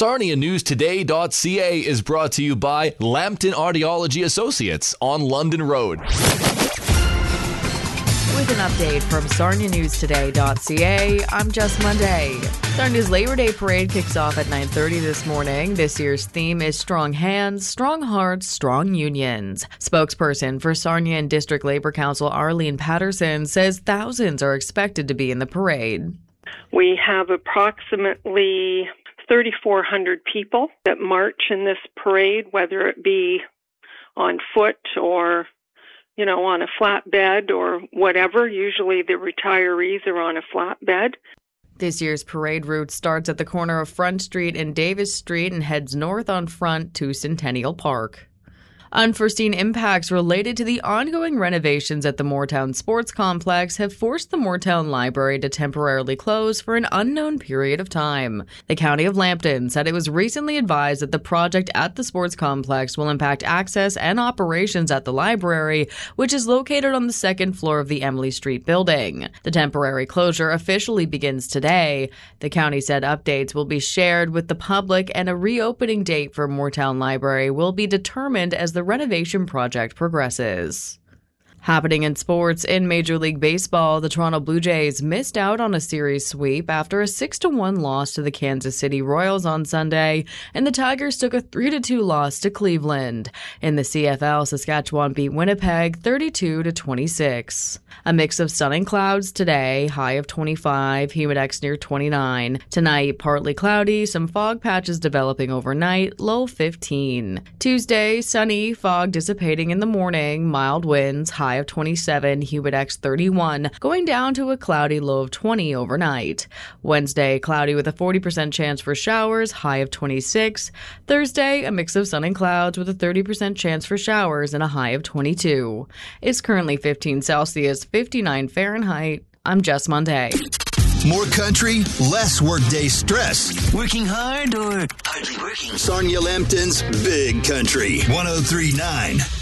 SarniaNewsToday.ca is brought to you by Lambton Audiology Associates on London Road. With an update from SarniaNewsToday.ca, I'm Jess Monday. Sarnia's Labor Day Parade kicks off at 9:30 this morning. This year's theme is Strong Hands, Strong Hearts, Strong Unions. Spokesperson for Sarnia and District Labor Council Arlene Patterson says thousands are expected to be in the parade. We have approximately 3,400 people that march in this parade, whether it be on foot or on a flatbed or whatever. Usually the retirees are on a flatbed. This year's parade route starts at the corner of Front Street and Davis Street and heads north on Front to Centennial Park. Unforeseen impacts related to the ongoing renovations at the Moortown Sports Complex have forced the Moortown Library to temporarily close for an unknown period of time. The County of Lambton said it was recently advised that the project at the sports complex will impact access and operations at the library, which is located on the second floor of the Emily Street building. The temporary closure officially begins today. The county said updates will be shared with the public and a reopening date for Moortown Library will be determined as the renovation project progresses. Happening in sports, in Major League Baseball, the Toronto Blue Jays missed out on a series sweep after a 6-1 loss to the Kansas City Royals on Sunday, and the Tigers took a 3-2 loss to Cleveland. In the CFL, Saskatchewan beat Winnipeg 32-26. A mix of sun and clouds today, high of 25, humidex near 29. Tonight, partly cloudy, some fog patches developing overnight, low 15. Tuesday, sunny, fog dissipating in the morning, mild winds, high of 27, humidex 31, going down to a cloudy low of 20 overnight. Wednesday, cloudy with a 40% chance for showers, high of 26. Thursday, a mix of sun and clouds with a 30% chance for showers and a high of 22. It's currently 15 Celsius, 59 Fahrenheit. I'm Jess Monday. More country, less workday stress. Working hard or hardly working? Sarnia Lambton's Big Country 103.9.